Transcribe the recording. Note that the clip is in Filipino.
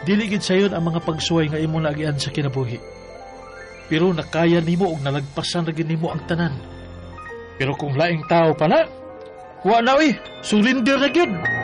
Dili gid sayon ang mga pagsuway nga imo nagian sa kinabuhi. Pero nakaya nimo og nalagpasan ra gid nimo ang tanan. Pero kung laing tao pala, wa na surrender na gid.